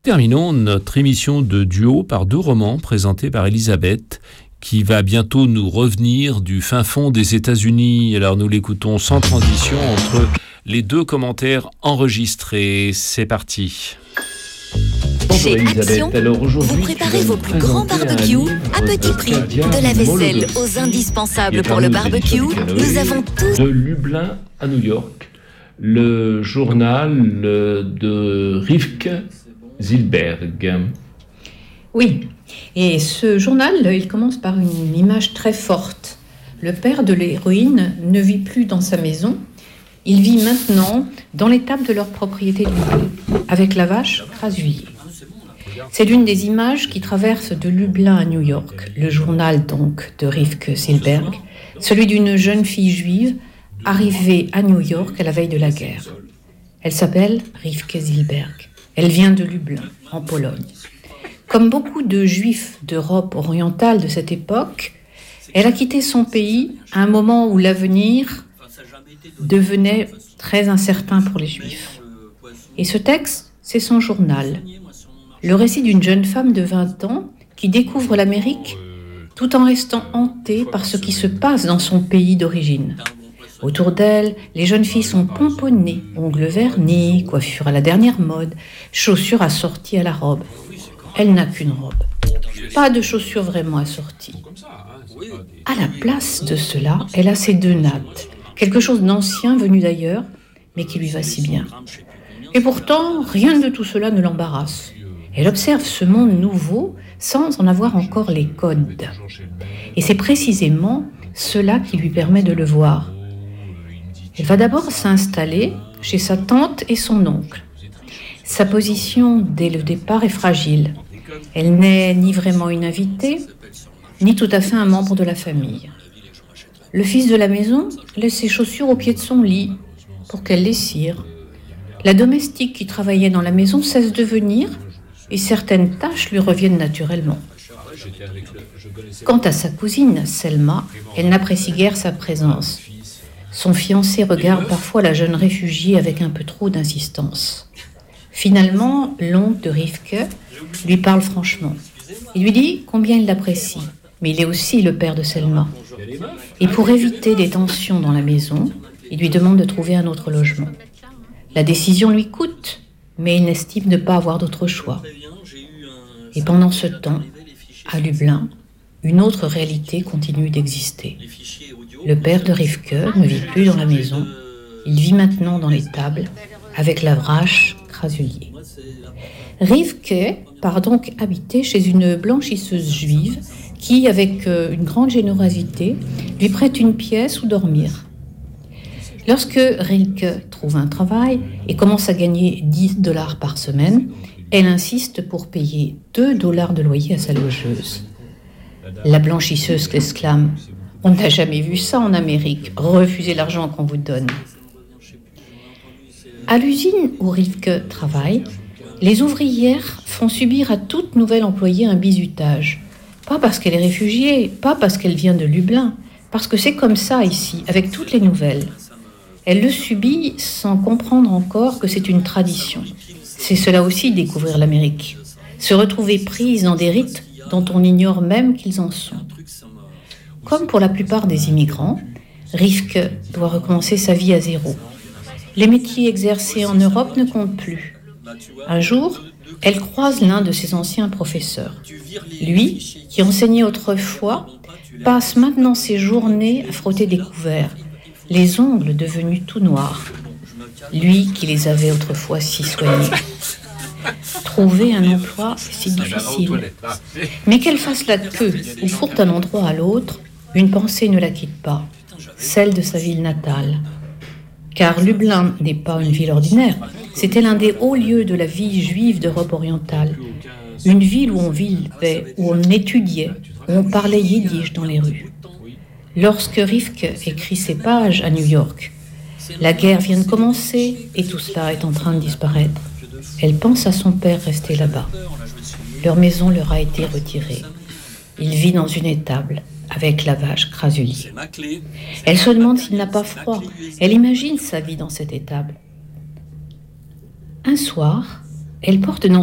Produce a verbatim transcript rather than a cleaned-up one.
Terminons notre émission de duo par deux romans présentés par Elisabeth, qui va bientôt nous revenir du fin fond des États-Unis. Alors nous l'écoutons sans transition entre les deux commentaires enregistrés. C'est parti. Bonjour Elisabeth. Alors aujourd'hui, vous préparez vos plus grands barbecues à petit prix. De la vaisselle aux indispensables pour le barbecue, nous avons tous. De Lublin à New York, le journal de Rivke Zilberg. Oui, et ce journal, il commence par une image très forte. Le père de l'héroïne ne vit plus dans sa maison, il vit maintenant dans l'étable de leur propriété du blé, avec la vache Krasuli. C'est l'une des images qui traverse de Lublin à New York, le journal donc de Rivke Zilberg, celui d'une jeune fille juive arrivée à New York à la veille de la guerre. Elle s'appelle Rivke Zilberg. Elle vient de Lublin, en Pologne. Comme beaucoup de juifs d'Europe orientale de cette époque, elle a quitté son pays à un moment où l'avenir devenait très incertain pour les juifs. Et ce texte, c'est son journal. Le récit d'une jeune femme de vingt ans qui découvre l'Amérique tout en restant hantée par ce qui se passe dans son pays d'origine. Autour d'elle, les jeunes filles sont pomponnées, ongles vernis, coiffure à la dernière mode, chaussures assorties à la robe. Elle n'a qu'une robe. Pas de chaussures vraiment assorties. À la place de cela, elle a ses deux nattes. Quelque chose d'ancien venu d'ailleurs, mais qui lui va si bien. Et pourtant, rien de tout cela ne l'embarrasse. Elle observe ce monde nouveau sans en avoir encore les codes. Et c'est précisément cela qui lui permet de le voir. Elle va d'abord s'installer chez sa tante et son oncle. Sa position dès le départ est fragile. Elle n'est ni vraiment une invitée, ni tout à fait un membre de la famille. Le fils de la maison laisse ses chaussures au pied de son lit pour qu'elle les cire. La domestique qui travaillait dans la maison cesse de venir et certaines tâches lui reviennent naturellement. Quant à sa cousine, Selma, elle n'apprécie guère sa présence. Son fiancé regarde parfois la jeune réfugiée avec un peu trop d'insistance. Finalement, l'oncle de Rivke lui parle franchement. Il lui dit combien il l'apprécie, mais il est aussi le père de Selma. Et pour éviter des tensions dans la maison, il lui demande de trouver un autre logement. La décision lui coûte, mais il n'estime ne pas avoir d'autre choix. Et pendant ce temps, à Lublin, une autre réalité continue d'exister. Le père de Rivke ne vit plus dans la maison. Il vit maintenant dans l'étable avec la vache Krasuli. Rivke part donc habiter chez une blanchisseuse juive qui, avec une grande générosité, lui prête une pièce où dormir. Lorsque Rivke trouve un travail et commence à gagner dix dollars par semaine, elle insiste pour payer deux dollars de loyer à sa logeuse. La blanchisseuse exclame « On n'a jamais vu ça en Amérique, refusez l'argent qu'on vous donne ». À l'usine où Rivke travaille, les ouvrières font subir à toute nouvelle employée un bizutage. Pas parce qu'elle est réfugiée, pas parce qu'elle vient de Lublin, parce que c'est comme ça ici, avec toutes les nouvelles. Elle le subit sans comprendre encore que c'est une tradition. C'est cela aussi découvrir l'Amérique. Se retrouver prise dans des rites dont on ignore même qu'ils en sont. Comme pour la plupart des immigrants, Rivke doit recommencer sa vie à zéro. Les métiers exercés en Europe ne comptent plus. Un jour, elle croise l'un de ses anciens professeurs. Lui, qui enseignait autrefois, passe maintenant ses journées à frotter des couverts, les ongles devenus tout noirs. Lui qui les avait autrefois si soignés. Trouver un emploi, c'est difficile. Mais qu'elle fasse la queue ou court d'un endroit à l'autre, une pensée ne la quitte pas, celle de sa ville natale. Car Lublin n'est pas une ville ordinaire, c'était l'un des hauts lieux de la vie juive d'Europe orientale. Une ville où on vivait, où on étudiait, où on parlait yiddish dans les rues. Lorsque Rivke écrit ses pages à New York, la guerre vient de commencer et tout cela est en train de disparaître. Elle pense à son père resté là-bas. Leur maison leur a été retirée. Il vit dans une étable avec la vache Krasuli. Elle se demande s'il n'a pas froid. Elle imagine sa vie dans cette étable. Un soir, elle porte dans